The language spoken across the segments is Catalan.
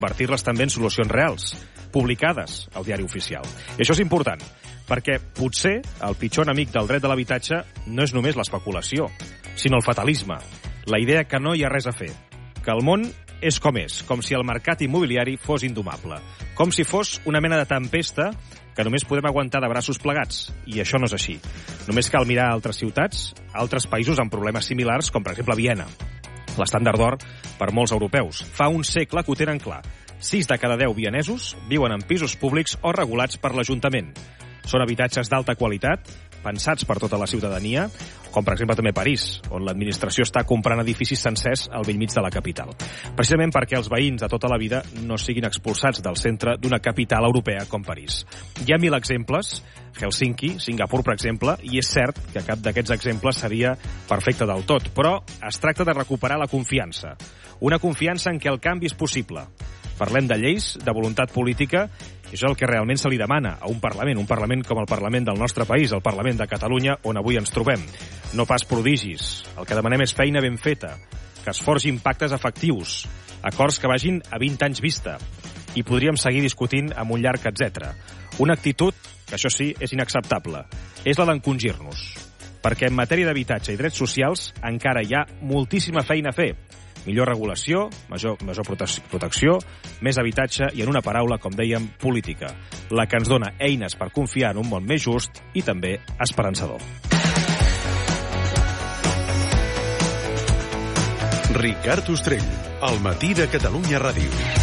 convertir-les també en solucions reals, publicades al diari oficial. I això és important, perquè potser el pitjor enemic del dret de l'habitatge no és només l'especulació, sinó el fatalisme, la idea que no hi ha res a fer, que el món és, com si el mercat immobiliari fos indomable, com si fos una mena de tempesta que només podem aguantar de braços plegats, i això no és així. Només cal mirar altres ciutats, altres països amb problemes similars, com per exemple Viena, l'estàndard d'or per molts europeus. Fa un segle que ho tenen clar. 6 de cada 10 vienesos viuen en pisos públics o regulats per l'Ajuntament. Són habitatges d'alta qualitat, pensats per tota la ciutadania, com per exemple també París, on l'administració està comprant edificis sencers al bell mig de la capital. Precisament perquè els veïns de tota la vida no siguin expulsats del centre d'una capital europea com París. Hi ha 1000 exemples, Helsinki, Singapur, per exemple, i és cert que cap d'aquests exemples seria perfecte del tot, però es tracta de recuperar la confiança. Una confiança en què el canvi és possible. Parlem de lleis, de voluntat política, i això és el que realment se li demana a un Parlament com el Parlament del nostre país, el Parlament de Catalunya, on avui ens trobem. No pas prodigis. El que demanem és feina ben feta, que es forgin pactes efectius, acords que vagin a 20 anys vista, i podríem seguir discutint amb un llarg etcètera. Una actitud que, això sí, és inacceptable. És la d'encongir-nos. Perquè en matèria d'habitatge i drets socials encara hi ha moltíssima feina a fer. Millor regulació, major protecció, més habitatge i, en una paraula, com dèiem, política. La que ens dona eines per confiar en un món més just i també esperançador. Ricard Ostrell, al matí de Catalunya Ràdio.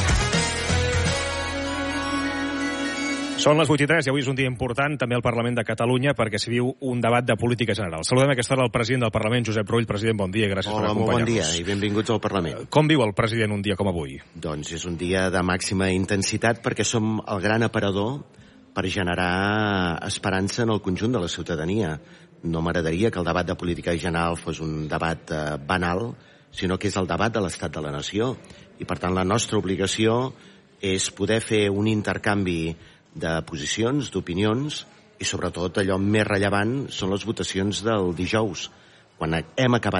Són les 8:03 i avui és un dia important també al Parlament de Catalunya perquè s'hi viu un debat de política general. Saludem a aquesta hora el president del Parlament, Josep Rull. President, bon dia, gràcies per acompanyar-nos. Hola, bon dia i benvinguts al Parlament. Com viu el president un dia com avui? Doncs és un dia de màxima intensitat perquè som el gran aparador per generar esperança en el conjunt de la ciutadania. No m'agradaria que el debat de política general fos un debat banal, sinó que és el debat de l'estat de la nació. I, per tant, la nostra obligació és poder fer un intercanvi de posicions, d'opinions, i sobretot allò més rellevant són les votacions del dijous. Quan hem acabat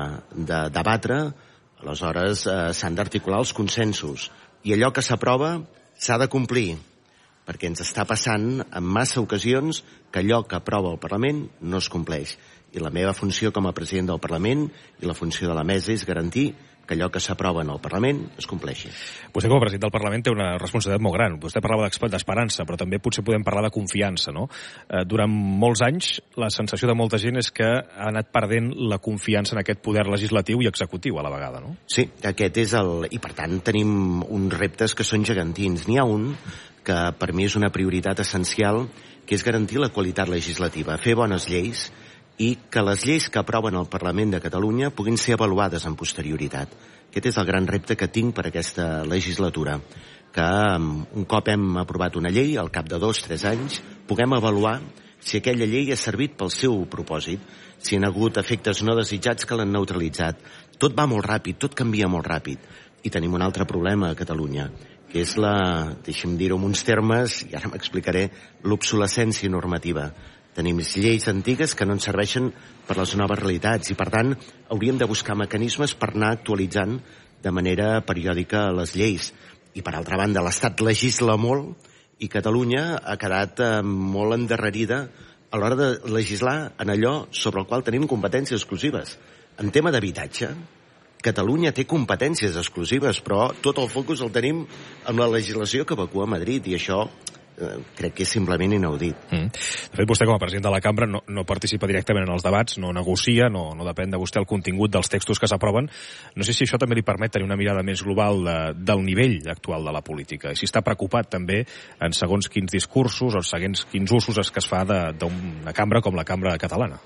de debatre, aleshores s'han d'articular els consensos. I allò que s'aprova s'ha de complir, perquè ens està passant en massa ocasions que allò que aprova el Parlament no es compleix. I la meva funció com a president del Parlament i la funció de la mesa és garantir que allò que s'aprova en el Parlament es compleixi. Vostè, com a president del Parlament, té una responsabilitat molt gran. Vostè parlava d'esperança, però també potser podem parlar de confiança, no? Durant molts anys, la sensació de molta gent és que ha anat perdent la confiança en aquest poder legislatiu i executiu a la vegada, no? Sí, aquest és i per tant tenim uns reptes que són gegantins. N'hi ha un que per mi és una prioritat essencial, que és garantir la qualitat legislativa, fer bones lleis, i que les lleis que aproven el Parlament de Catalunya puguin ser avaluades amb posterioritat. Aquest és el gran repte que tinc per aquesta legislatura, que un cop hem aprovat una llei, al cap de 2-3 anys, puguem avaluar si aquella llei ha servit pel seu propòsit, si hi ha hagut efectes no desitjats que l'han neutralitzat. Tot va molt ràpid, tot canvia molt ràpid. I tenim un altre problema a Catalunya, que és deixem dir-ho en uns termes, i ara m'explicaré, l'obsolescència normativa. Tenim lleis antigues que no ens serveixen per les noves realitats i, per tant, hauríem de buscar mecanismes per anar actualitzant de manera periòdica les lleis. I, per altra banda, l'Estat legisla molt i Catalunya ha quedat molt endarrerida a l'hora de legislar en allò sobre el qual tenim competències exclusives. En tema d'habitatge, Catalunya té competències exclusives, però tot el focus el tenim amb la legislació que evacua a Madrid, i això crec que és simplement inaudit. De fet, vostè com a president de la cambra no participa directament en els debats, no negocia, no depèn de vostè el contingut dels textos que s'aproven. No sé si això també li permet tenir una mirada més global del nivell actual de la política, i si està preocupat també en segons quins discursos o segons quins usos que es fa d'una cambra com la cambra catalana.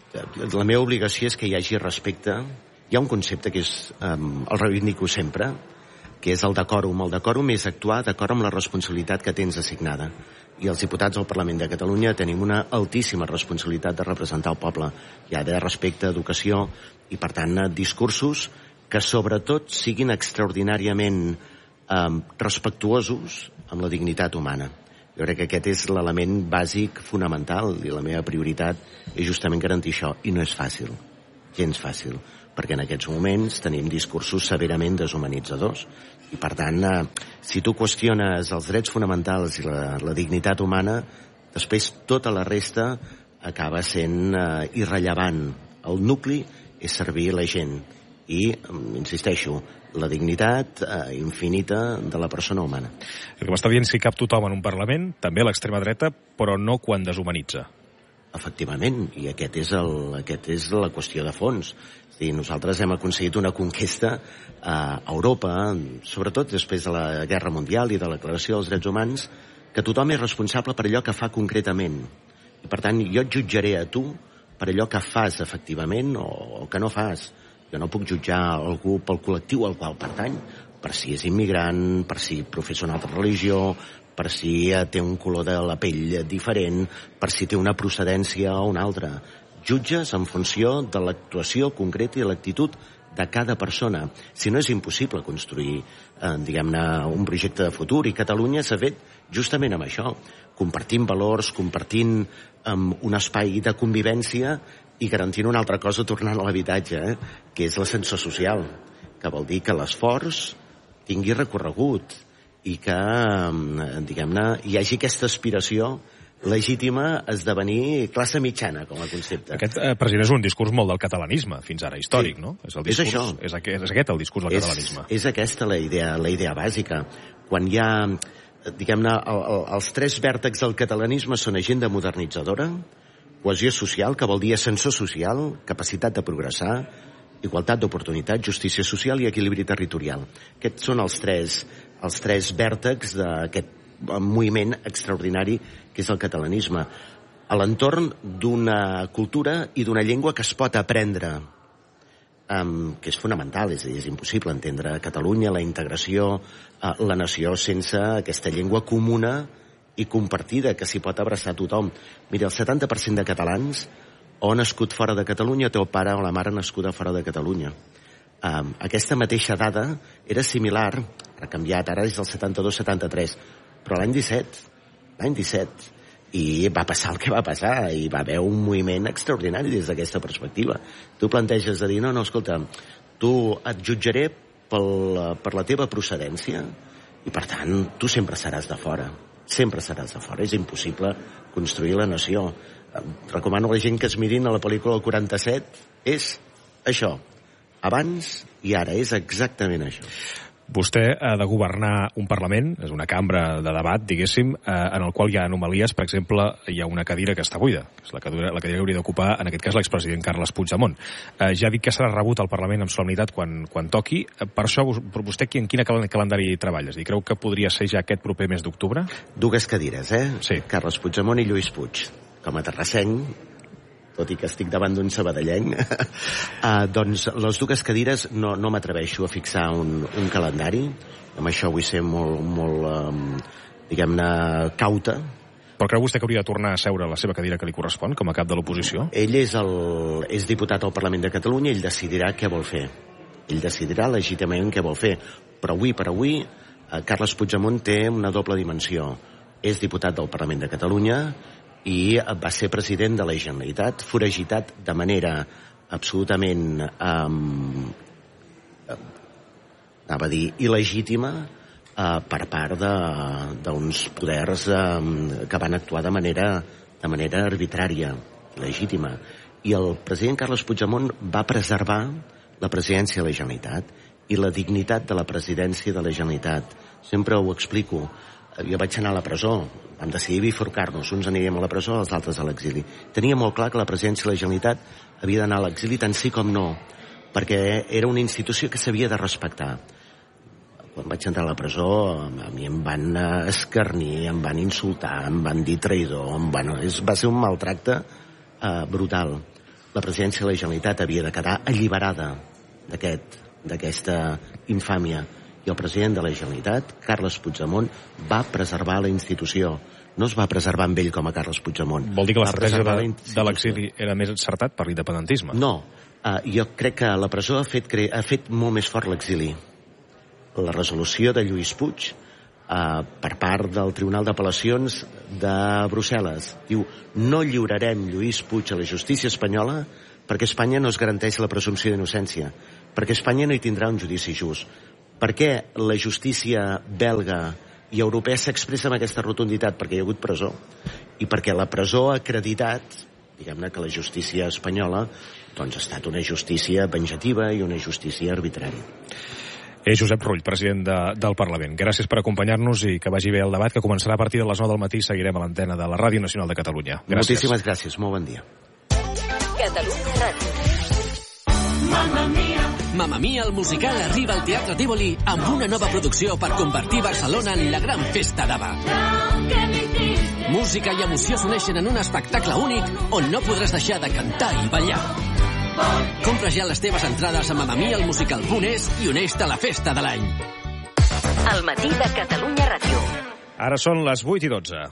La meva obligació és que hi hagi respecte. Hi ha un concepte que el reivindico sempre, que és el decòrum. El decòrum és actuar d'acord amb la responsabilitat que tens assignada. I els diputats del Parlament de Catalunya tenim una altíssima responsabilitat de representar el poble. Hi ha de respecte, educació i, per tant, discursos que sobretot siguin extraordinàriament respectuosos amb la dignitat humana. Jo crec que aquest és l'element bàsic fonamental i la meva prioritat és justament garantir això. I no és fàcil, gens fàcil, perquè en aquests moments tenim discursos severament deshumanitzadors I, per tant, si tu qüestiones els drets fonamentals i la dignitat humana, després tota la resta acaba sent irrellevant. El nucli és servir la gent i, insisteixo, la dignitat infinita de la persona humana. El que m'està dient, si cap tothom en un Parlament, també a l'extrema dreta, però no quan deshumanitza. Efectivament, i aquest és la qüestió de fons. És a dir, nosaltres hem aconseguit una conquesta a Europa, sobretot després de la Guerra Mundial i de la Declaració dels Drets Humans, que tothom és responsable per allò que fa concretament. I, per tant, jo et jutjaré a tu per allò que fas efectivament o que no fas. Jo no puc jutjar algú pel col·lectiu al qual pertany, per si és immigrant, per si professa una altra religió, per si té un color de la pell diferent, per si té una procedència o una altra. Jutges en funció de l'actuació concreta i de l'actitud de cada persona. Si no, és impossible construir, diguem-ne, un projecte de futur, i Catalunya s'ha fet justament amb això, compartint valors, compartint un espai de convivència i garantint una altra cosa tornant a l'habitatge, que és l'ascensor social, que vol dir que l'esforç tingui recorregut i que, diguem-ne, hi hagi aquesta aspiració legítima a esdevenir classe mitjana, com a concepte. Aquest, president, és un discurs molt del catalanisme, fins ara, històric, no? És això. És aquest el discurs del catalanisme. És aquesta la idea bàsica. Quan hi ha, diguem-ne, els tres vèrtexs del catalanisme són agenda modernitzadora, cohesió social, que vol dir ascensor social, capacitat de progressar, igualtat d'oportunitat, justícia social i equilibri territorial. Aquests són els tres vèrtexs d'aquest moviment extraordinari que és el catalanisme, a l'entorn d'una cultura i d'una llengua que es pot aprendre, que és fonamental, és a dir, és impossible entendre Catalunya, la integració, la nació sense aquesta llengua comuna i compartida, que s'hi pot abraçar tothom. Mira, el 70% de catalans o ha nascut fora de Catalunya, té el pare o la mare nascuda fora de Catalunya. Aquesta mateixa dada era similar, ha canviat, ara és el 72-73, però l'any 17, i va passar el que va passar, i va haver un moviment extraordinari des d'aquesta perspectiva. Tu planteges de dir, no, escolta, tu et jutjaré per la teva procedència, i per tant, tu sempre seràs de fora. Sempre seràs de fora. És impossible construir la nació. Recomano a la gent que es mirin a la pel·lícula del 47. És això. Abans i ara. És exactament això. Vostè ha de governar un Parlament, és una cambra de debat, diguéssim, en el qual hi ha anomalies. Per exemple, hi ha una cadira que està buida, que és la cadira que hauria d'ocupar, en aquest cas, l'expresident Carles Puigdemont. Ja ha dit que serà rebut al Parlament amb solemnitat quan toqui. Per això, vostè en quin calendari treballa? És a dir, creu que podria ser ja aquest proper mes d'octubre? Dues cadires, Sí. Carles Puigdemont i Lluís Puig. Com a terrassenc, tot i que estic davant d'un sabadellenc, doncs les dues cadires no m'atreveixo a fixar un calendari. Amb això vull ser molt diguem-ne, cauta. Però creu vostè que hauria de tornar a seure a la seva cadira que li correspon, com a cap de l'oposició? Ell és diputat al Parlament de Catalunya, ell decidirà què vol fer. Ell decidirà legítimament què vol fer. Però avui per avui, Carles Puigdemont té una doble dimensió. És diputat del Parlament de Catalunya i va ser president de la Generalitat, foragitat de manera absolutament, anava a dir, il·legítima per part d'uns poders que van actuar de manera arbitrària, legítima. I el president Carles Puigdemont va preservar la presidència de la Generalitat i la dignitat de la presidència de la Generalitat. Sempre ho explico. Jo vaig anar a la presó, vam decidir bifurcar-nos, uns aniríem a la presó, els altres a l'exili. Tenia molt clar que la presidència de la Generalitat havia d'anar a l'exili tant sí com no, perquè era una institució que s'havia de respectar. Quan vaig entrar a la presó, a mi em van escarnir, em van insultar, em van dir traïdor, va ser un maltracte brutal. La presidència de la Generalitat havia de quedar alliberada d'aquesta infàmia. I el president de la Generalitat, Carles Puigdemont, va preservar la institució. No es va preservar amb ell com a Carles Puigdemont. Vol dir que l'estratègia de l'exili era més encertat per l'independentisme? No. Jo crec que la presó ha fet molt més fort l'exili. La resolució de Lluís Puig per part del Tribunal d'Apel·lacions de Brussel·les diu: no lliurarem Lluís Puig a la justícia espanyola perquè Espanya no es garanteix la presumpció d'innocència, perquè Espanya no hi tindrà un judici just. Per què la justícia belga i europea s'expressa amb aquesta rotunditat? Perquè hi ha hagut presó. I perquè la presó ha acreditat, diguem-ne, que la justícia espanyola doncs, ha estat una justícia venjativa i una justícia arbitrària. Josep Rull, president del Parlament. Gràcies per acompanyar-nos i que vagi bé el debat, que començarà a partir de les 9 del matí i seguirem a l'antena de la Ràdio Nacional de Catalunya. Gràcies. Moltíssimes gràcies. Molt bon dia. Catalunya Ràdio. Mamma Mia, el musical arriba al Teatre Tívoli amb una nova producció per convertir Barcelona en la gran festa d'Ava. Música i emoció s'uneixen en un espectacle únic on no podràs deixar de cantar i ballar. Compra ja les teves entrades a mamamialmusical.es i uneix-te a la festa de l'any. El matí de Catalunya Ràdio. Ara són les 8:12.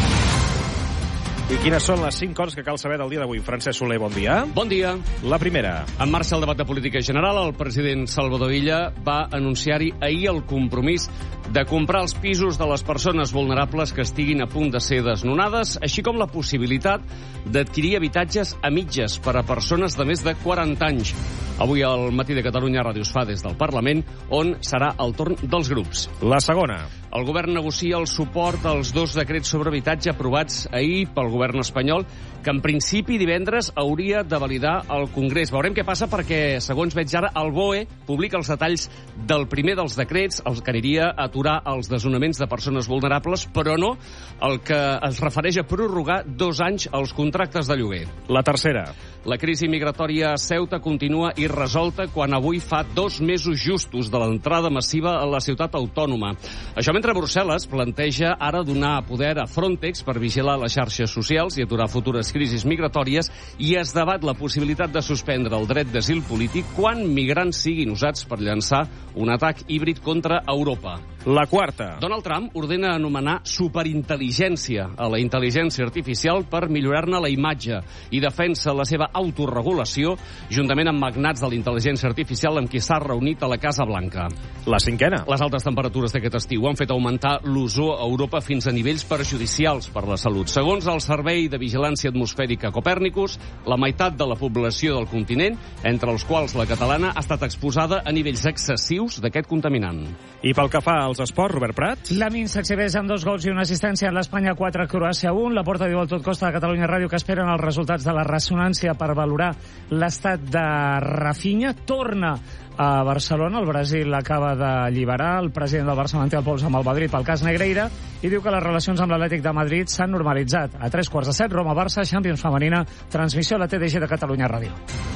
I quines són les 5 coses que cal saber del dia d'avui? Francesc Soler, bon dia. Bon dia. La primera. En marxa el debat de política general, el president Salvador Illa va anunciar-hi ahir el compromís de comprar els pisos de les persones vulnerables que estiguin a punt de ser desnonades, així com la possibilitat d'adquirir habitatges a mitges per a persones de més de 40 anys. Avui al matí de Catalunya Ràdio es fa des del Parlament, on serà el torn dels grups. La segona. El govern negocia el suport als 2 decrets sobre habitatge aprovats ahir pel govern espanyol, que en principi divendres hauria de validar el Congrés. Veurem què passa perquè, segons veig ara, el BOE publica els detalls del primer dels decrets, el que aniria a aturar els desnonaments de persones vulnerables, però no el que es refereix a prorrogar 2 anys els contractes de lloguer. La tercera. La crisi migratòria a Ceuta continua irresolta quan avui fa 2 mesos justos de l'entrada massiva a la ciutat autònoma. Això mentre Brussel·les planteja ara donar poder a Frontex per vigilar les xarxes socials i aturar futures crisis migratòries, i es debat la possibilitat de suspendre el dret d'asil polític quan migrants siguin usats per llançar un atac híbrid contra Europa. La quarta. Donald Trump ordena anomenar superintel·ligència a la intel·ligència artificial per millorar-ne la imatge i defensa la seva autorregulació juntament amb magnats de la intel·ligència artificial amb qui s'ha reunit a la Casa Blanca. La cinquena. Les altes temperatures d'aquest estiu han fet augmentar l'ozó a Europa fins a nivells perjudicials per la salut. Segons el Servei de Vigilància Atmosfèrica Copernicus, la meitat de la població del continent, entre els quals la catalana, ha estat exposada a nivells excessius d'aquest contaminant. I pel que fa als esports, Robert Prat. Lamin s'exhibeix amb 2 gols i una assistència a l'Espanya 4, Croàcia 1. La Porta diu al Tot Costa de Catalunya Ràdio que esperen els resultats de la ressonància per valorar l'estat de Rafinha. Torna a Barcelona. El Brasil acaba d'alliberar el president del Barça, manté el pols amb el Madrid pel cas Negreira, i diu que les relacions amb l'Atlètic de Madrid s'han normalitzat. A 3:15, Roma-Barça, Champions femenina, transmissió a la TDG de Catalunya Ràdio.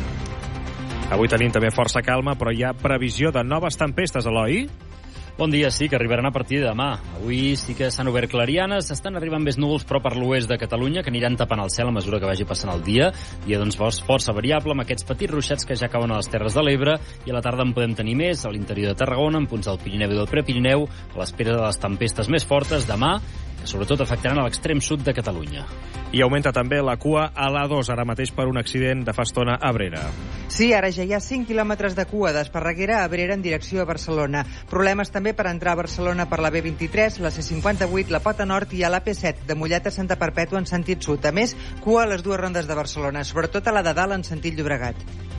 Avui tenim també força calma, però hi ha previsió de noves tempestes, Eloi? Bon dia, sí, que arribaran a partir de demà. Avui sí que s'han obert clarianes, estan arribant més núvols, però per l'oest de Catalunya, que aniran tapant el cel a mesura que vagi passant el dia. Dia, doncs, força variable, amb aquests petits ruixats que ja cauen a les Terres de l'Ebre, i a la tarda en podem tenir més a l'interior de Tarragona, en punts del Pirineu i del Prepirineu, a l'espera de les tempestes més fortes demà, que sobretot afectaran a l'extrem sud de Catalunya. I augmenta també la cua a l'A2, ara mateix per un accident de fa estona a Abrera. Sí, ara ja hi ha 5 quilòmetres de cua d'Esparreguera a Abrera en direcció a Barcelona. Problemes també per entrar a Barcelona per la B23, la C58, la Pota Nord i a l'AP7 de Mollet a Santa Perpètua en sentit sud. A més, cua a les 2 rondes de Barcelona, sobretot a la de dalt en sentit Llobregat.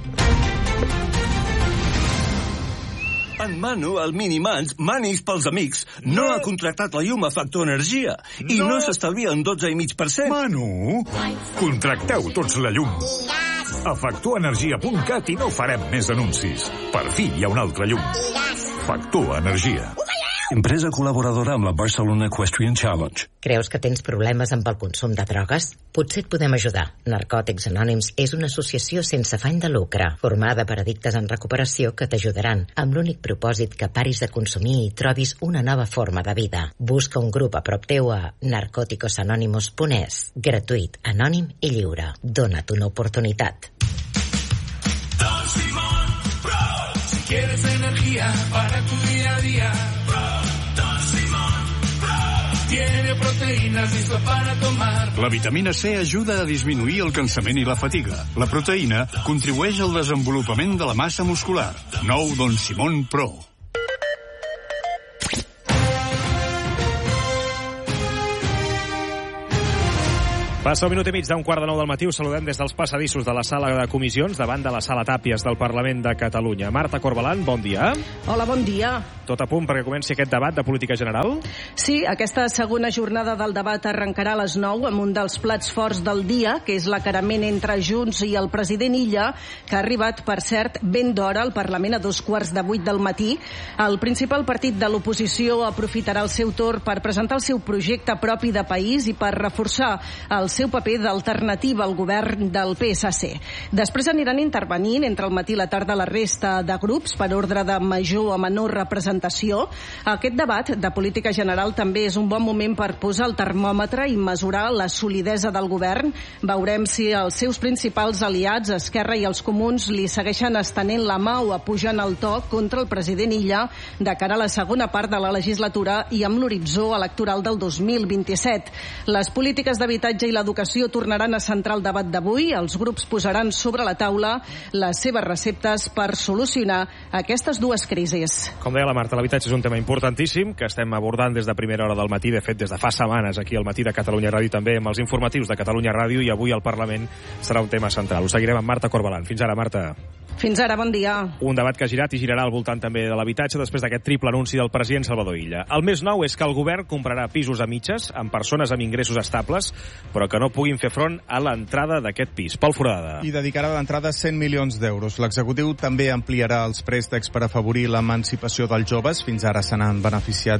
En Manu, el Minimans, Manis pels amics, no ha contractat la llum a Factor Energia i no s'estalvia un 12,5%. Manu, contracteu tots la llum. A factorenergia.cat i no farem més anuncis. Per fi hi ha un altre llum. Factor Energia. Empresa col·laboradora amb la Barcelona Equestrian Challenge. Creus que tens problemes amb el consum de drogues? Potser et podem ajudar. Narcòtics Anònims és una associació sense afany de lucre, formada per addictes en recuperació que t'ajudaran, amb l'únic propòsit que paris de consumir i trobis una nova forma de vida. Busca un grup a prop teu a narcoticosanónimos.es. Gratuït, anònim i lliure. Dona't una oportunitat. Don Simón Pro, si quieres energía para tu día a día. Tiene proteínas listas para tomar. La vitamina C ajuda a disminuir el cansament i la fatiga. La proteïna contribueix al desenvolupament de la massa muscular. Nou Don Simón Pro. Passa un minut i mig d'un 8:45 del matí. Us saludem des dels passadissos de la sala de comissions davant de la sala Tàpies del Parlament de Catalunya. Marta Corbalan, bon dia. Hola, bon dia. Tot a punt perquè comenci aquest debat de política general? Sí, aquesta segona jornada del debat arrencarà a les 9 amb un dels plats forts del dia, que és l'acarament entre Junts i el president Illa, que ha arribat, per cert, ben d'hora al Parlament a 7:45 del matí. El principal partit de l'oposició aprofitarà el seu torn per presentar el seu projecte propi de país i per reforçar el seu paper d'alternativa al govern del PSC. Després aniran intervenint entre el matí i la tarda la resta de grups per ordre de major o menor representació. Aquest debat de política general també és un bon moment per posar el termòmetre i mesurar la solidesa del govern. Veurem si els seus principals aliats, Esquerra i els Comuns, li segueixen estenent la mà o apujant el to contra el president Illa de cara a la segona part de la legislatura i amb l'horitzó electoral del 2027. Les polítiques d'habitatge i l'educació tornaran a centrar el debat d'avui. Els grups posaran sobre la taula les seves receptes per solucionar aquestes dues crisis. Com deia la Marta, l'habitatge és un tema importantíssim que estem abordant des de primera hora del matí, de fet des de fa setmanes aquí al matí de Catalunya Ràdio, també amb els informatius de Catalunya Ràdio, i avui al Parlament serà un tema central. Ho seguirem amb Marta Corbalan. Fins ara, Marta. Fins ara, bon dia. Un debat que ha girat i girarà al voltant també de l'habitatge després d'aquest triple anunci del president Salvador Illa. El més nou és que el govern comprarà pisos a mitges amb persones amb ingressos estables, però que no puguin fer front a l'entrada d'aquest pis. Pol Foradada. I dedicarà a l'entrada 100 milions d'euros. L'executiu també ampliarà els préstecs per afavorir l'emancipació dels joves. Fins ara se n'han beneficiat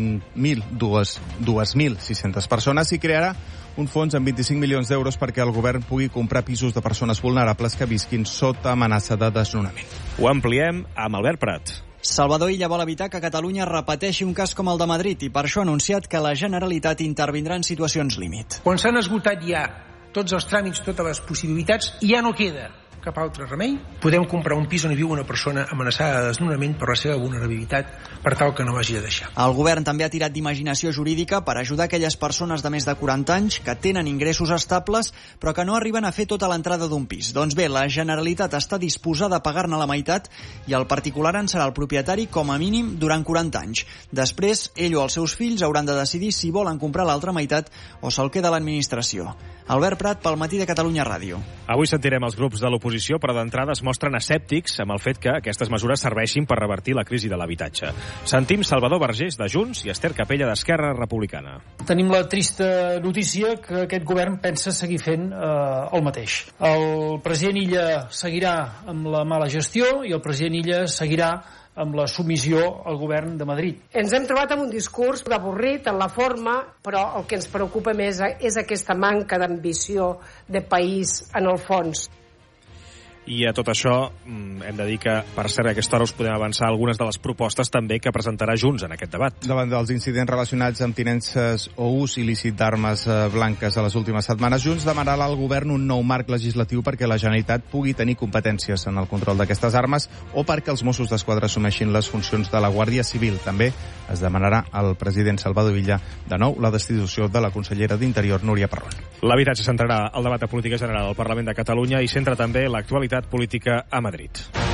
2.600 persones i crearà un fons amb 25 milions d'euros perquè el govern pugui comprar pisos de persones vulnerables que visquin sota amenaça de desnonament. Ho ampliem amb Albert Prat. Salvador Illa vol evitar que Catalunya repeteixi un cas com el de Madrid i per això ha anunciat que la Generalitat intervindrà en situacions límit. Quan s'han esgotat ja tots els tràmits, totes les possibilitats, ja no queda cap altre remei. Podem comprar un pis on hi viu una persona amenaçada de desnonament per la seva vulnerabilitat per tal que no l'hagi de deixar. El govern també ha tirat d'imaginació jurídica per ajudar aquelles persones de més de 40 anys que tenen ingressos estables però que no arriben a fer tota l'entrada d'un pis. Doncs bé, la Generalitat està disposada a pagar-ne la meitat i el particular en serà el propietari com a mínim durant 40 anys. Després, ell o els seus fills hauran de decidir si volen comprar l'altra meitat o se'l queda l'administració. Albert Prat, pel matí de Catalunya Ràdio. Avui sentirem els grups de l'oposició, però d'entrada es mostren escèptics amb el fet que aquestes mesures serveixin per revertir la crisi de l'habitatge. Sentim Salvador Vergés, de Junts, i Esther Capella, d'Esquerra Republicana. Tenim la trista notícia que aquest govern pensa seguir fent el mateix. El president Illa seguirà amb la mala gestió i el president Illa seguirà amb la submissió al govern de Madrid. Ens hem trobat amb un discurs avorrit en la forma, però el que ens preocupa més és aquesta manca d'ambició de país en el fons. I a tot això hem de dir que, per cert, a aquesta hora us podem avançar algunes de les propostes també que presentarà Junts en aquest debat. Davant dels incidents relacionats amb tinences o ús il·lícit d'armes blanques a les últimes setmanes, Junts demanarà al govern un nou marc legislatiu perquè la Generalitat pugui tenir competències en el control d'aquestes armes o perquè els Mossos d'Esquadra assumeixin les funcions de la Guàrdia Civil. També es demanarà al president Salvador Illa de nou la destitució de la consellera d'Interior, Núria Parrón. L'habitatge centrarà el debat de política general al Parlament de Catalunya i centra també l'actualitat política a Madrid.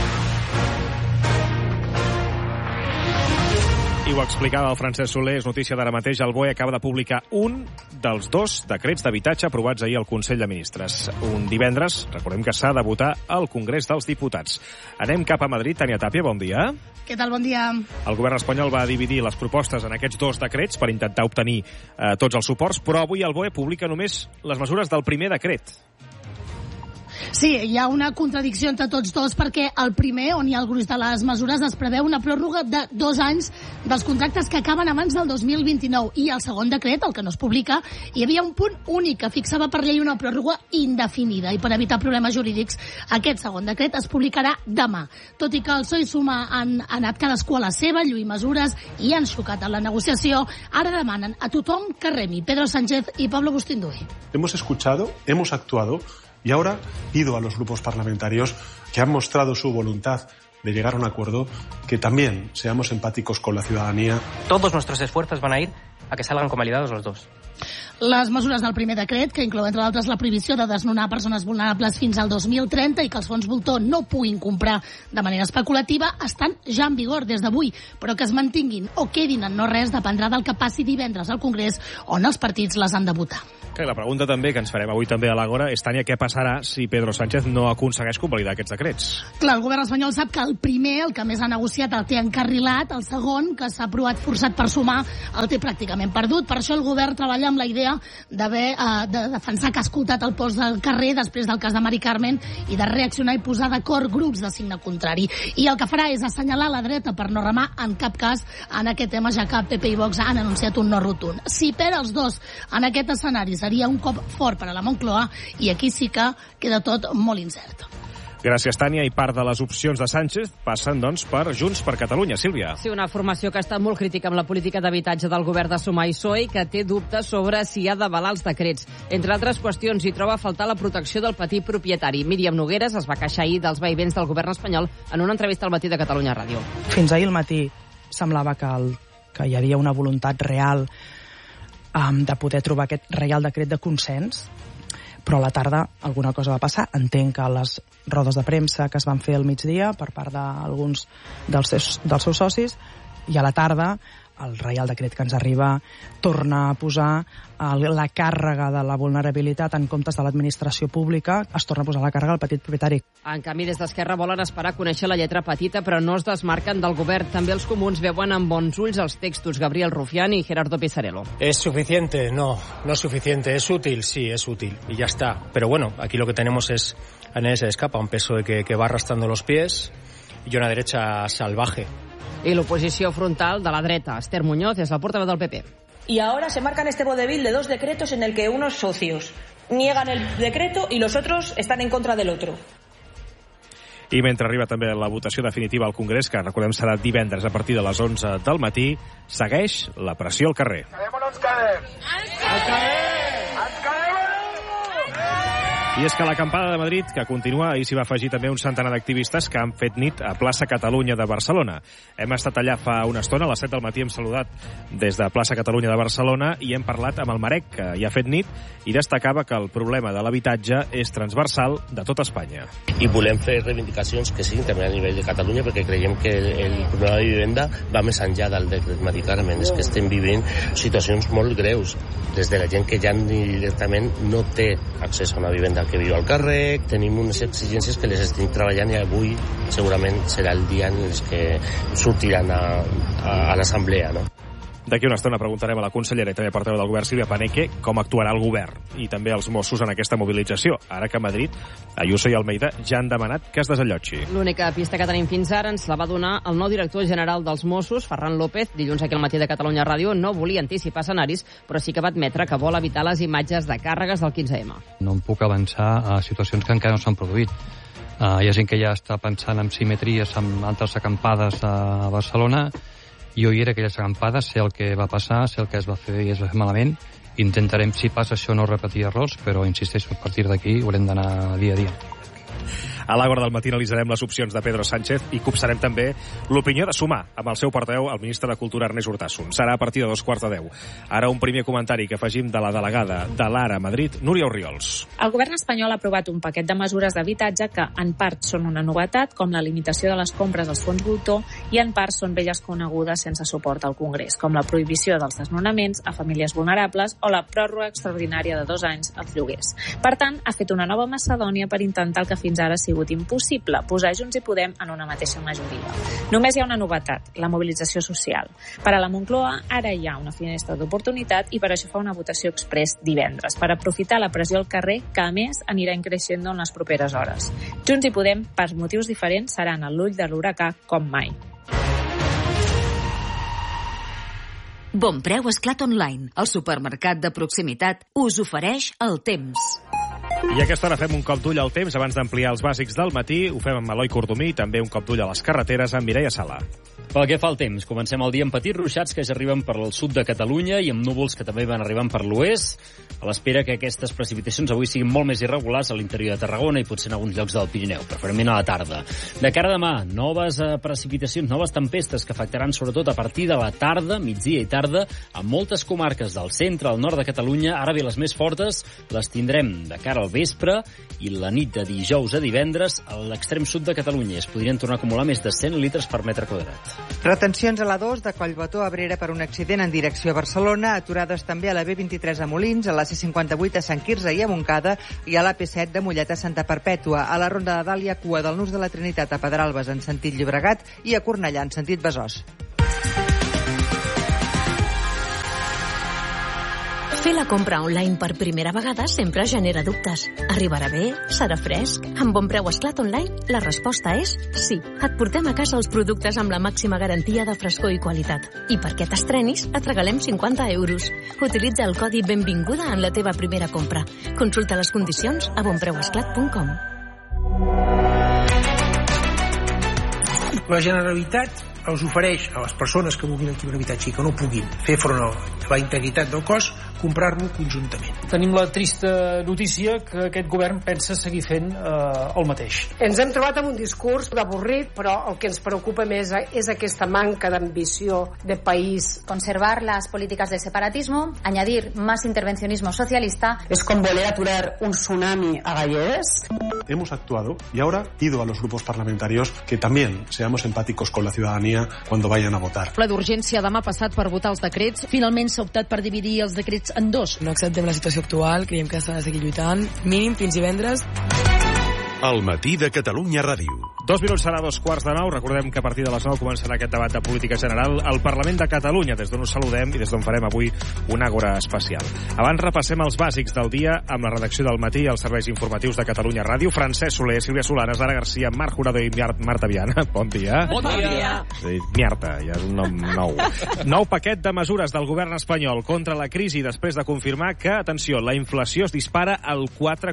I ho explicava el Francesc Soler, és notícia d'ara mateix, el BOE acaba de publicar un dels dos decrets d'habitatge aprovats ahir al Consell de Ministres. Un divendres, recordem que s'ha de votar al Congrés dels Diputats. Anem cap a Madrid. Tània Tàpia, bon dia. Què tal, bon dia. El govern espanyol va dividir les propostes en aquests dos decrets per intentar obtenir tots els suports, però avui el BOE publica només les mesures del primer decret. Sí, hi ha una contradicció entre tots dos perquè el primer, on hi ha el gruix de les mesures, es preveu una pròrroga de 2 anys dels contractes que acaben abans del 2029 i el segon decret, el que no es publica, hi havia un punt únic que fixava per llei una pròrroga indefinida i per evitar problemes jurídics aquest segon decret es publicarà demà. Tot i que el PSOE i Suma han anat cadascú a la seva, lluir mesures i han xocat en la negociació, ara demanen a tothom que remi. Pedro Sánchez y Pablo Bustinduy. Hemos escuchado, hemos actuado. Y ahora pido a los grupos parlamentarios que han mostrado su voluntad de llegar a un acuerdo, que también seamos empáticos con la ciudadanía. Todos nuestros esfuerzos van a ir a que salgan convalidados los dos. Les mesures del primer decret, que inclou, entre d'altres, la prohibició de desnonar persones vulnerables fins al 2030 i que els fons voltor no puguin comprar de manera especulativa, estan ja en vigor des d'avui, però que es mantinguin o quedin en no res dependrà del que passi divendres al Congrés, on els partits les han de votar. Que la pregunta també, que ens farem avui també a l'Àgora, és, Tània, què passarà si Pedro Sánchez no aconsegueix convalidar aquests decrets? Clar, el govern espanyol sap que el primer, el que més ha negociat, el té encarrilat, el segon, que s'ha aprovat forçat per sumar, el té pràcticament perdut. Per això el govern treballa amb la idea de defensar que ha escoltat el post del carrer després del cas de Mari Carmen i de reaccionar i posar d'acord grups de signe contrari. I el que farà és assenyalar la dreta per no remar en cap cas en aquest tema, ja que PP i Vox han anunciat un no rotund. Si perd els dos en aquest escenari seria un cop fort per a la Moncloa i aquí sí que queda tot molt incert. Gràcies, Tània. I part de les opcions de Sánchez passen, doncs, per Junts per Catalunya. Sílvia. Sí, una formació que està molt crítica amb la política d'habitatge del govern de Sumar i PSOE i que té dubtes sobre si ha d'avalar els decrets. Entre altres qüestions, hi troba a faltar la protecció del petit propietari. Míriam Nogueras es va queixar ahir dels vaivens del govern espanyol en una entrevista al matí de Catalunya Ràdio. Fins ahir al matí semblava que hi havia una voluntat real de poder trobar aquest reial decret de consens, però a la tarda alguna cosa va passar. Entenc que les rodes de premsa que es van fer al migdia per part d'alguns dels seus socis, i a la tarda el reial decret que ens arriba torna a posar la càrrega de la vulnerabilitat en comptes de l'administració pública, es torna a posar la càrrega al petit propietari. En canvi, des d'Esquerra volen esperar a conèixer la lletra petita, però no es desmarquen del govern. També els comuns veuen amb bons ulls els textos Gabriel Rufián y Gerardo Pisarello. ¿Es suficiente? No, no es suficiente. ¿Es útil? Sí, es útil. Y ya está. Pero bueno, aquí lo que tenemos es a nadie se escapa, un PSOE que va arrastrando los pies y una derecha salvaje. I l'oposició frontal de la dreta. Esther Muñoz és la portaveu del PP. Y ahora se marcan este vodevil de dos decretos en el que unos socios niegan el decreto y los otros están en contra del otro. I mentre arriba també la votació definitiva al Congrés, que recordem serà divendres a partir de les 11 del matí, segueix la pressió al carrer. Quedem o no ens quedem? Al carrer! I és que l'acampada de Madrid, que continua, ahir s'hi va afegir també un centenar d'activistes que han fet nit a Plaça Catalunya de Barcelona. Hem estat allà fa una estona, a les 7 del matí hem saludat des de Plaça Catalunya de Barcelona i hem parlat amb el Marek, que hi ha fet nit, i destacava que el problema de l'habitatge és transversal de tota Espanya. I volem fer reivindicacions que siguin també a nivell de Catalunya, perquè creiem que el problema de vivenda va més enllà del decret Mari Carmen. És que estem vivint situacions molt greus, des de la gent que ja directament no té accés a una vivenda, que viu al carrer. Tenim unes exigències que les estem treballant i avui segurament serà el dia en els que sortiran a l'assemblea, no? D'aquí una estona preguntarem a la consellera i també portaveu del govern, Sílvia Paneque, com actuarà el govern i també els Mossos en aquesta mobilització, ara que a Madrid, Ayuso i Almeida ja han demanat que es desallotgi. L'única pista que tenim fins ara ens la va donar el nou director general dels Mossos, Ferran López, dilluns aquí al matí de Catalunya Ràdio. No volia anticipar escenaris, però sí que va admetre que vol evitar les imatges de càrregues del 15M. No em puc avançar a situacions que encara no s'han produït. Hi ha gent que ja està pensant en simetries amb altres acampades a Barcelona. Jo hi era aquelles acampades, sé el que va passar, sé el que es va fer i es va fer malament. Intentarem, si passa això, no repetir errors, però insisteixo, a partir d'aquí haurem d'anar dia a dia. A l'Àgora del matí analitzarem les opcions de Pedro Sánchez i copsarem també l'opinió de Sumar amb el seu portaveu, el ministre de Cultura, Ernest Urtasun. Serà a partir de 2:45. Ara un primer comentari que afegim de la delegada de l'Ara a Madrid, Núria Orriols. El govern espanyol ha aprovat un paquet de mesures d'habitatge que en part són una novetat, com la limitació de les compres als fons voltor, i en part són velles conegudes sense suport al Congrés, com la prohibició dels desnonaments a famílies vulnerables o la pròrroga extraordinària de 2 anys als lloguers. Per tant, ha fet una nova Macedònia per intentar el que fins ara ha sigut impossible, posar Junts i Podem en una mateixa majoria. Només hi ha una novetat, la mobilització social. Per a la Moncloa, ara hi ha una finestra d'oportunitat i per això fa una votació express divendres, per aprofitar la pressió al carrer, que a més anirà creixent en les properes hores. Junts i Podem, per motius diferents, seran a l'ull de l'huracà com mai. Bonpreu Esclat Online, el supermercat de proximitat, us ofereix el temps. I a aquesta hora fem un cop d'ull al temps abans d'ampliar els bàsics del matí. Ho fem amb Eloi Cordomí i també un cop d'ull a les carreteres amb Mireia Sala. Pel que fa al temps, comencem el dia amb petits ruixats que ja arriben per al sud de Catalunya i amb núvols que també van arribant per l'oest, a l'espera que aquestes precipitacions avui siguin molt més irregulars a l'interior de Tarragona i potser en alguns llocs del Pirineu, preferentment a la tarda. De cara a demà, noves precipitacions, noves tempestes que afectaran sobretot a partir de la tarda, migdia i tarda, a moltes comarques del centre, al nord de Catalunya. Ara bé, les més fortes les tindrem de cara al vespre i la nit de dijous a divendres a l'extrem sud de Catalunya. Es podrien tornar a acumular més de 100 litres per metre quadrat. Retencions a la 2 de Collbató a Abrera per un accident en direcció a Barcelona, aturades també a la B23 a Molins, a la C58 a Sant Quirze i a Montcada i a l'AP7 de Mollet a Santa Perpètua. A la Ronda de Dalt hi ha cua del Nus de la Trinitat a Pedralbes en sentit Llobregat i a Cornellà en sentit Besòs. Fer la compra online per primera vegada sempre genera dubtes. Arribarà bé? Serà fresc? Amb Bon Preu Esclat Online, la resposta és sí. Et portem a casa els productes amb la màxima garantia de frescor i qualitat. I perquè t'estrenis, et regalem 50 euros. Utilitza el codi Benvinguda en la teva primera compra. Consulta les condicions a bonpreuesclat.com. La Generalitat els ofereix a les persones que vulguin adquirir un habitatge i que no puguin fer front a la integritat del cos, comprar-lo conjuntament. Tenim la trista notícia que aquest govern pensa seguir fent el mateix. Ens hem trobat amb un discurs avorrit, però el que ens preocupa més és aquesta manca d'ambició de país. Conservar las políticas de separatismo, añadir más intervencionismo socialista. Es con voler aturar un tsunami a Gallegues. Hemos actuado y ahora pido a los grupos parlamentarios que también seamos empáticos con la ciudadanía cuando vayan a votar. Ple d'urgència demà passat per votar els decrets. Finalment s'ha optat per dividir els decrets en dos. No acceptem la situació actual, creiem que s'ha de seguir lluitant, mínim fins divendres. El matí de Catalunya Ràdio. 2 minuts serà 2:15. Recordem que a partir de les 9 començarà aquest debat de política general al Parlament de Catalunya, des d'on us saludem i des d'on farem avui una àgora especial. Abans repassem els bàsics del dia amb la redacció del matí als serveis informatius de Catalunya Ràdio. Francesc Soler, Sílvia Solanes, Ara Garcia, Marc Jurado i Marta Viana. Bon dia. Bon dia. Miarta, ja és un nom nou. Nou paquet de mesures del govern espanyol contra la crisi després de confirmar que, atenció, la inflació es dispara al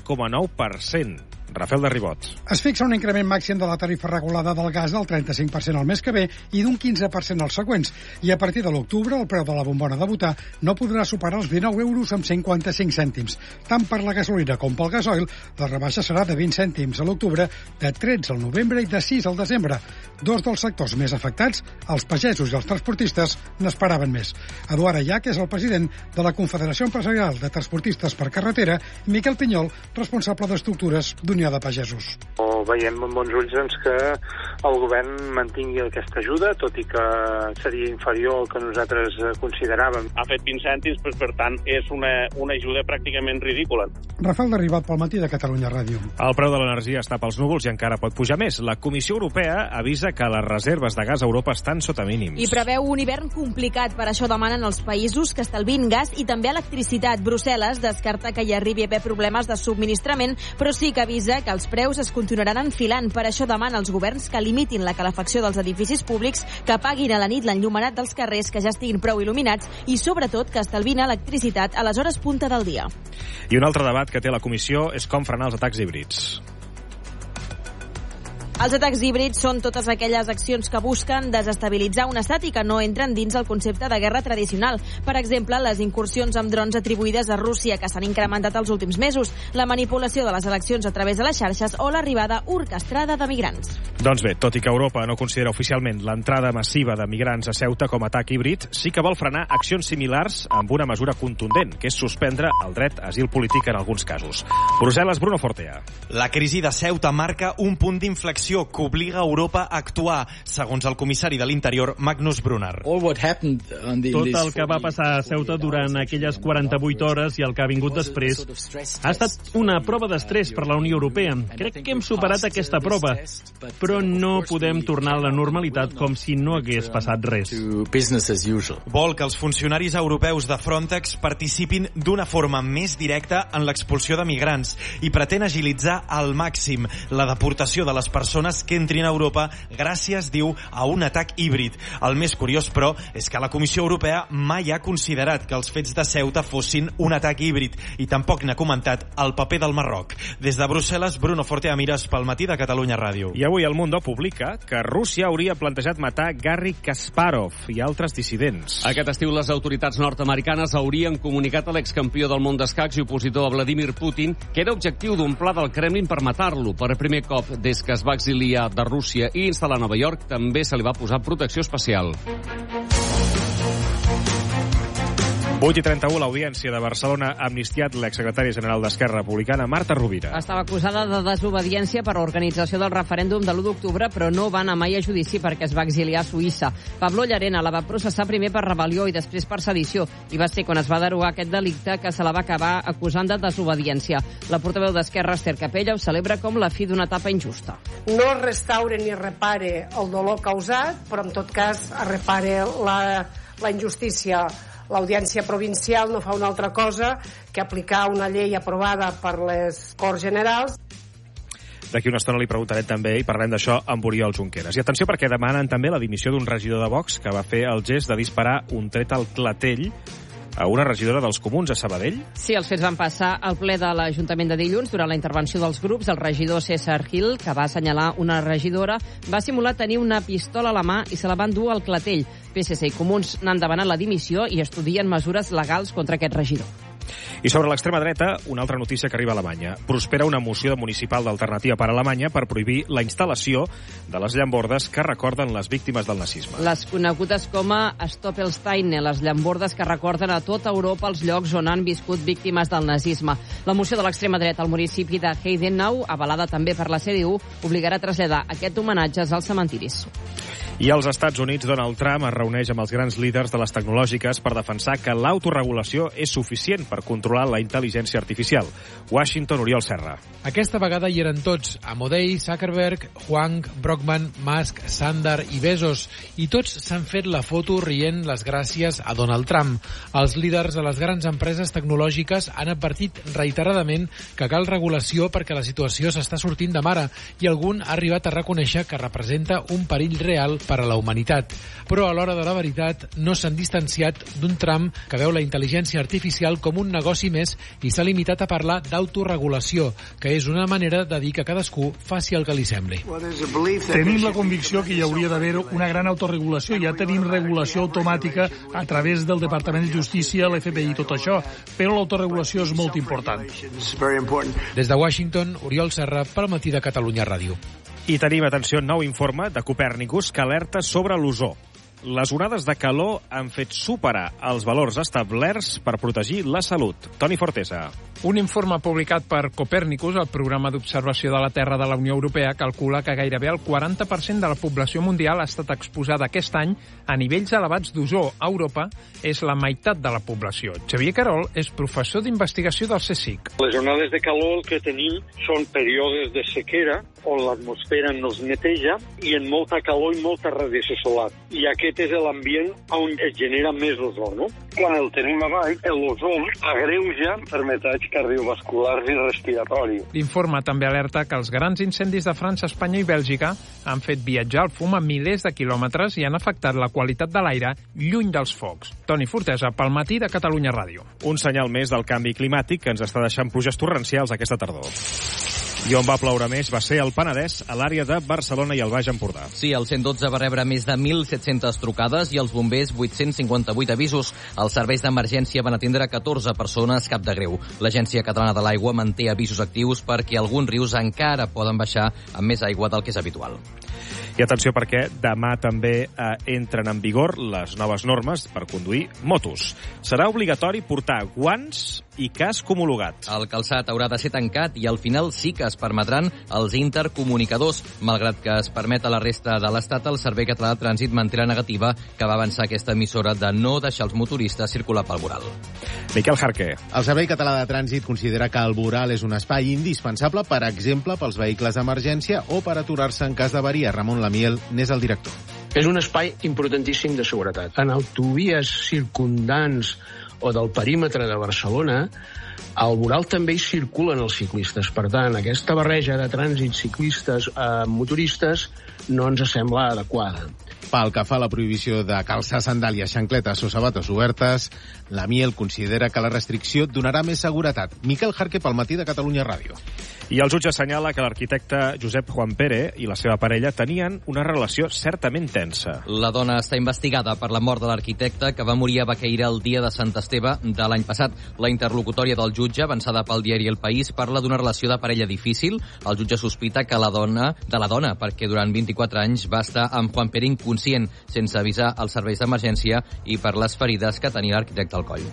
4,9%. Rafael de Ribot. Es fixa un increment màxim de la tarifa regulada del gas del 35% al mes que ve i d'un 15% als següents. I a partir de l'octubre, el preu de la bombona de butà no podrà superar els 19 euros amb 55 cèntims. Tant per la gasolina com pel gasoil, la rebaixa serà de 20 cèntims a l'octubre, de 13 al novembre i de 6 al desembre. Dos dels sectors més afectats, els pagesos i els transportistes, n'esperaven més. Eduard Llach és el president de la Confederació Empresarial de Transportistes per Carretera i Miquel Pinyol, responsable d'estructures d'Unió de Pagesos. Veiem amb bons ulls doncs, que el govern mantingui aquesta ajuda, tot i que seria inferior al que nosaltres consideràvem. Ha fet 20 cèntims, però per tant és una ajuda pràcticament ridícula. Rafael Derribat pel matí de Catalunya Ràdio. El preu de l'energia està pels núvols i encara pot pujar més. La Comissió Europea avisa que les reserves de gas a Europa estan sota mínims. I preveu un hivern complicat, per això demanen als països que estalvin gas i també electricitat. Brussel·les descarta que hi arribi a haver problemes de subministrament, però sí que avisa que els preus es continuaran enfilant. Per això demana als governs que limitin la calefacció dels edificis públics, que apaguin a la nit l'enllumenat dels carrers que ja estiguin prou il·luminats i, sobretot, que estalvin electricitat a les hores punta del dia. I un altre debat que té la comissió és com frenar els atacs híbrids. Els atacs híbrids són totes aquelles accions que busquen desestabilitzar un estat i que no entren dins el concepte de guerra tradicional. Per exemple, les incursions amb drons atribuïdes a Rússia, que s'han incrementat els últims mesos, la manipulació de les eleccions a través de les xarxes o l'arribada orquestrada de migrants. Doncs bé, tot i que Europa no considera oficialment l'entrada massiva de migrants a Ceuta com a atac híbrid, sí que vol frenar accions similars amb una mesura contundent, que és suspendre el dret a asil polític en alguns casos. Brussel·les, Bruno Fortea. La crisi de Ceuta marca un punt d'inflexió que obliga Europa a actuar, segons el comissari de l'Interior, Magnus Brunner. Tot el que va passar a Ceuta durant aquelles 48 hores i el que ha vingut després ha estat una prova d'estrès per la Unió Europea. Crec que hem superat aquesta prova, però no podem tornar a la normalitat com si no hagués passat res. Vol que els funcionaris europeus de Frontex participin d'una forma més directa en l'expulsió de migrants i pretén agilitzar al màxim la deportació de les persones persones que entrin a Europa gràcies, diu, a un atac híbrid. El més curiós, però, és que la Comissió Europea mai ha considerat que els fets de Ceuta fossin un atac híbrid i tampoc n'ha comentat el paper del Marroc. Des de Brussel·les, Bruno Forteamires pel Matí de Catalunya Ràdio. I avui El Mundo publica que Rússia hauria plantejat matar Garry Kasparov i altres dissidents. Aquest estiu les autoritats nord-americanes haurien comunicat a l'excampió del món d'escacs i opositor a Vladimir Putin que era objectiu d'un pla del Kremlin per matar-lo. Per primer cop des que es va exiliar de Rússia i instal·lar a Nova York, també se li va posar protecció especial. 8:31, l'Audiència de Barcelona ha amnistiat l'exsecretari general d'Esquerra Republicana, Marta Rovira. Estava acusada de desobediència per organització del referèndum de l'1 d'octubre, però no va anar mai a judici perquè es va exiliar a Suïssa. Pablo Llarena la va processar primer per rebel·lió i després per sedició, i va ser quan es va derogar aquest delicte que se la va acabar acusant de desobediència. La portaveu d'Esquerra, Esther Capella, ho celebra com la fi d'una etapa injusta. No es restaure ni repare el dolor causat, però en tot cas es repare la injustícia. L'Audiència Provincial no fa una altra cosa que aplicar una llei aprovada per les Corts Generals. D'aquí una estona li preguntarem també i parlem d'això amb Oriol Junqueras. I atenció perquè demanen també la dimissió d'un regidor de Vox que va fer el gest de disparar un tret al clatell a una regidora dels Comuns a Sabadell. Sí, els fets van passar al ple de l'Ajuntament de dilluns. Durant la intervenció dels grups, el regidor César Gil, que va assenyalar una regidora, va simular tenir una pistola a la mà i se la van dur al clatell. PSC i Comuns n'han demanat la dimissió i estudien mesures legals contra aquest regidor. I sobre l'extrema dreta, una altra notícia que arriba a Alemanya. Prospera una moció municipal d'Alternativa per Alemanya per prohibir la instal·lació de les llambordes que recorden les víctimes del nazisme. Les conegudes com a Stoppelsteine, les llambordes que recorden a tota Europa els llocs on han viscut víctimes del nazisme. La moció de l'extrema dreta al municipi de Heidenau, avalada també per la CDU, obligarà a traslladar aquests homenatges als cementiris. I als Estats Units, Donald Trump es reuneix amb els grans líders de les tecnològiques per defensar que l'autoregulació és suficient per controlar la intel·ligència artificial. Washington, Oriol Serra. Aquesta vegada hi eren tots, Amodei, Zuckerberg, Huang, Brockman, Musk, Sundar i Bezos, i tots s'han fet la foto rient les gràcies a Donald Trump. Els líders de les grans empreses tecnològiques han advertit reiteradament que cal regulació perquè la situació s'està sortint de mare i algun ha arribat a reconèixer que representa un perill real per a la humanitat. Però a l'hora de la veritat no s'han distanciat d'un Trump que veu la intel·ligència artificial com un negoci més i s'ha limitat a parlar d'autoregulació, que és una manera de dir que cadascú faci el que li sembli. Tenim la convicció que hi hauria d'haver una gran autoregulació. Ja tenim regulació automàtica a través del Departament de Justícia, l'FBI i tot això, però l'autoregulació és molt important. Des de Washington, Oriol Serra, pel Matí de Catalunya Ràdio. I tenim, atenció, nou informe de Copèrnicus que alerta sobre l'ozó. Les onades de calor han fet superar els valors establerts per protegir la salut. Toni Fortesa. Un informe publicat per Copèrnicus, el programa d'observació de la Terra de la Unió Europea, calcula que gairebé el 40% de la població mundial ha estat exposada aquest any a nivells elevats d'ozó. A Europa és la meitat de la població. Xavier Carol és professor d'investigació del CSIC. Les onades de calor el que tenim són períodes de sequera on l'atmosfera no es neteja i en molta calor i molta radiació solar. I aquest és l'ambient on es genera més ozó, no? Quan el tenim avall, l'ozó agreuja enfermetats cardiovasculars i respiratoris. L'informe també alerta que els grans incendis de França, Espanya i Bèlgica han fet viatjar el fum a milers de quilòmetres i han afectat la qualitat de l'aire lluny dels focs. Toni Fortesa, pel Matí de Catalunya Ràdio. Un senyal més del canvi climàtic que ens està deixant pluges torrencials aquesta tardor. I on va ploure més va ser el Penedès, a l'àrea de Barcelona i el Baix Empordà. Sí, el 112 va rebre més de 1.700 trucades i els bombers 858 avisos. Els serveis d'emergència van atendre 14 persones, cap de greu. L'Agència Catalana de l'Aigua manté avisos actius perquè alguns rius encara poden baixar amb més aigua del que és habitual. I atenció perquè demà també entren en vigor les noves normes per conduir motos. Serà obligatori portar guants i casc homologat. El calçat haurà de ser tancat i al final sí que es permetran els intercomunicadors. Malgrat que es permet a la resta de l'Estat, el Servei Català de Trànsit manté la negativa que va avançar aquesta emissora de no deixar els motoristes circular pel voral. Miquel Jarqué. El Servei Català de Trànsit considera que el voral és un espai indispensable, per exemple, pels vehicles d'emergència o per aturar-se en cas d'avaria. Ramon Lamiel n'és el director. És un espai importantíssim de seguretat. En autovies circundants o del perímetre de Barcelona, al voral també hi circulen els ciclistes. Per tant, aquesta barreja de trànsit ciclistes motoristes no ens sembla adequada. Pel que fa a la prohibició de calçar sandàlies, xancletes o sabates obertes, la Miel considera que la restricció donarà més seguretat. Miquel Jarque, pel Matí de Catalunya Ràdio. I el jutge assenyala que l'arquitecte Josep Juan Pere i la seva parella tenien una relació certament tensa. La dona està investigada per la mort de l'arquitecte que va morir a Baqueira el dia de Sant Esteve de l'any passat. La interlocutòria del jutge, avançada pel diari El País, parla d'una relació de parella difícil. El jutge sospita que de la dona, perquè durant 24 anys va estar amb Juan Pere inconscient, sense avisar als serveis d'emergència i per les ferides que tenia l'arquitecte al coll.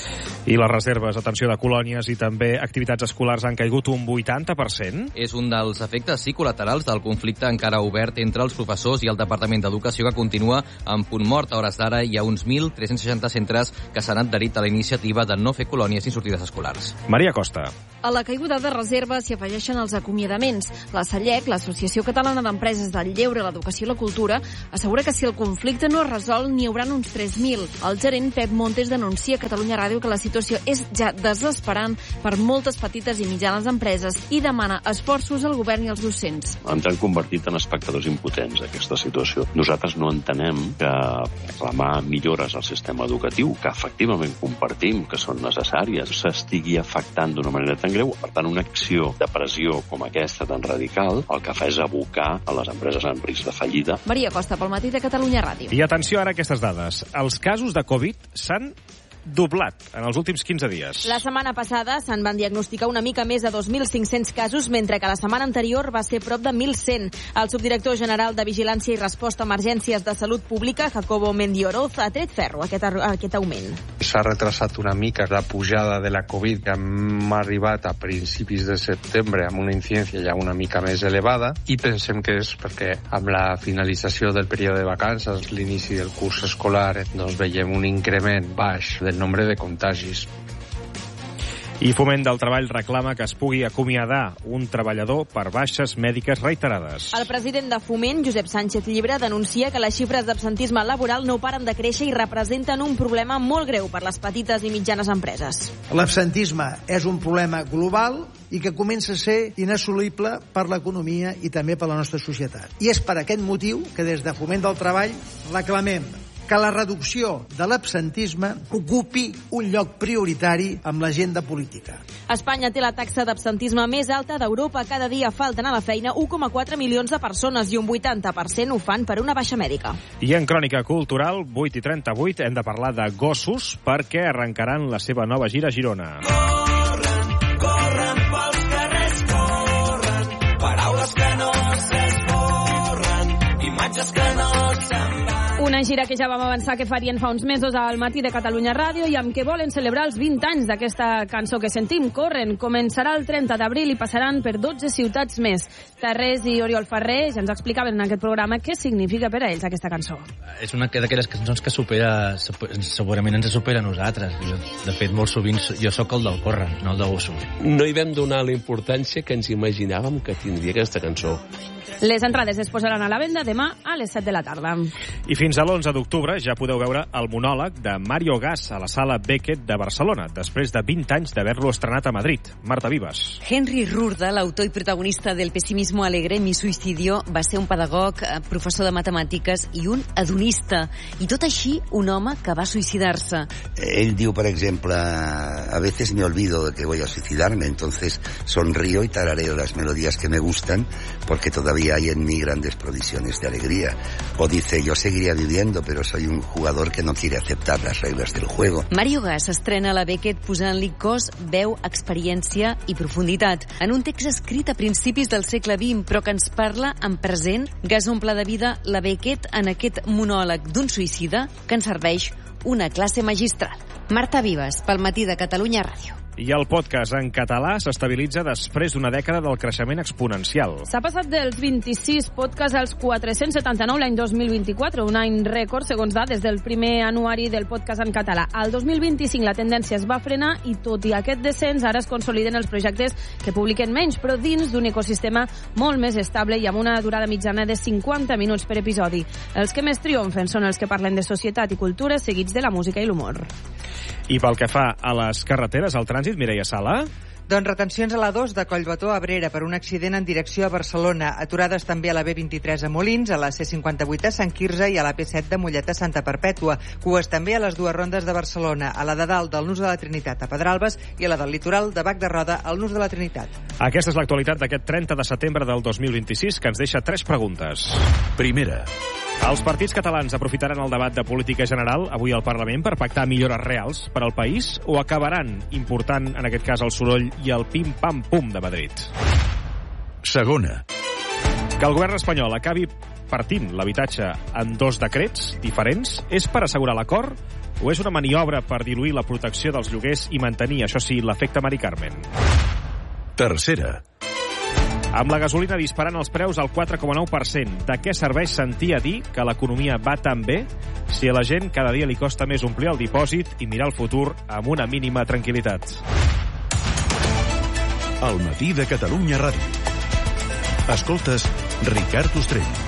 I les reserves, atenció, de colònies i també activitats escolars han caigut un 80%? És un dels efectes colaterals del conflicte encara obert entre els professors i el Departament d'Educació, que continua en punt mort. A hores d'ara hi ha uns 1.360 centres que s'han adherit a la iniciativa de no fer colònies ni sortides escolars. Maria Costa. A la caiguda de reserves s'hi afegeixen els acomiadaments. La SALLEC, l'Associació Catalana d'Empreses del Lleure, l'Educació i la Cultura, assegura que si el conflicte no es resol n'hi haurà uns 3.000. El gerent Pep Montes denuncia a Catalunya Ràdio que la situació és ja desesperant per moltes petites i mitjanes empreses i demana esforços al govern i als docents. Ens han convertit en espectadors impotents d'aquesta situació. Nosaltres no entenem que reclamar millores al sistema educatiu, que efectivament compartim que són necessàries, s'estigui afectant d'una manera tan greu. Per tant, una acció de pressió com aquesta tan radical el que fa és abocar a les empreses en risc de fallida. Maria Costa, pel Matí de Catalunya Ràdio. I atenció ara a aquestes dades. Els casos de Covid s'han doblat en els últims 15 dies. La setmana passada se'n van diagnosticar una mica més de 2.500 casos, mentre que la setmana anterior va ser prop de 1.100. El subdirector general de Vigilància i Resposta a Emergències de Salut Pública, Jacobo Mendioroz, ha tret ferro aquest augment. S'ha retrasat una mica la pujada de la Covid, que hem arribat a principis de setembre amb una incidència ja una mica més elevada, i pensem que és perquè amb la finalització del període de vacances, l'inici del curs escolar, doncs veiem un increment baix del nombre de contagis. I Foment del Treball reclama que es pugui acomiadar un treballador per baixes mèdiques reiterades. El president de Foment, Josep Sánchez Llibre, denuncia que les xifres d'absentisme laboral no paren de créixer i representen un problema molt greu per les petites i mitjanes empreses. L'absentisme és un problema global i que comença a ser inassolible per l'economia i també per la nostra societat. I és per aquest motiu que des de Foment del Treball reclamem que la reducció de l'absentisme ocupi un lloc prioritari amb l'agenda política. Espanya té la taxa d'absentisme més alta d'Europa. Cada dia falten a la feina 1,4 milions de persones i un 80% ho fan per una baixa mèdica. I en Crònica Cultural, 8:38, hem de parlar de gossos perquè arrencaran la seva nova gira a Girona. Corren pels carrers, corren, paraules que no s'esborren, imatges que no se'n van. Una gira que ja vam avançar que farien fa uns mesos al Matí de Catalunya Ràdio i amb què volen celebrar els 20 anys d'aquesta cançó que sentim, Corren. Començarà el 30 d'abril i passaran per 12 ciutats més. Tarrés i Oriol Ferrer ja ens explicaven en aquest programa què significa per a ells aquesta cançó. És una d'aquelles cançons que segurament ens supera a nosaltres. Jo, de fet, molt sovint jo sóc el del Corren, no el de gossos. No hi vam donar la importància que ens imaginàvem que tindria aquesta cançó. Les entrades es posaran a la venda demà a les 7 de la tarda. I fins a l'11 d'octubre ja podeu veure el monòleg de Mario Gas a la Sala Beckett de Barcelona, després de 20 anys d'haver-lo estrenat a Madrid. Marta Vives. Henry Rurda, l'autor i protagonista del Pessimismo alegre, mi suicidio, va ser un pedagog, professor de matemàtiques i un hedonista. I tot així, un home que va suïcidar-se. Él diu, per exemple, a veces me olvido de que voy a suicidarme, entonces sonrío y tarareo las melodías que me gustan, porque todavía hay en mí grandes provisiones de alegría. O dice, yo seguiría viviendo, pero soy un jugador que no quiere aceptar las reglas del juego. Mario Gas estrena a la Beckett posant-li cos, veu, experiència i profunditat. En un text escrit a principis del segle XX, però que ens parla en present, Gas omple de vida la Beckett en aquest monòleg d'un suïcida que ens serveix una classe magistral. Marta Vives, pel Matí de Catalunya Ràdio. I el podcast en català s'estabilitza després d'una dècada del creixement exponencial. S'ha passat dels 26 podcasts als 479 l'any 2024, un any rècord segons dades del primer anuari del podcast en català. Al 2025 la tendència es va frenar i tot i aquest descens ara es consoliden els projectes que publiquen menys, però dins d'un ecosistema molt més estable i amb una durada mitjana de 50 minuts per episodi. Els que més triomfen són els que parlen de societat i cultura seguits de la música i l'humor. I pel que fa a les carreteres, al trànsit, Mireia Sala... Doncs retencions a la 2 de Collbató a Abrera per un accident en direcció a Barcelona. Aturades també a la B23 a Molins, a la C58 a Sant Quirze i a la P7 de Mollet a Santa Perpètua. Cues també a les dues rondes de Barcelona, a la de dalt del Nus de la Trinitat a Pedralbes i a la del litoral de Bac de Roda al Nus de la Trinitat. Aquesta és l'actualitat d'aquest 30 de setembre del 2026, que ens deixa 3 preguntes. Primera. Els partits catalans aprofitaran el debat de política general avui al Parlament per pactar millores reals per al país o acabaran important, en aquest cas, el soroll i el pim-pam-pum de Madrid? Segona. Que el govern espanyol acabi partint l'habitatge en 2 decrets diferents és per assegurar l'acord o és una maniobra per diluir la protecció dels lloguers i mantenir, això sí, l'efecte Mari Carmen? Tercera. Amb la gasolina disparant els preus al 4,9%, de què serveix sentir a dir que l'economia va tan bé si a la gent cada dia li costa més omplir el dipòsit i mirar el futur amb una mínima tranquil·litat? El matí de Catalunya Ràdio. Escoltes Ricard Ostrell.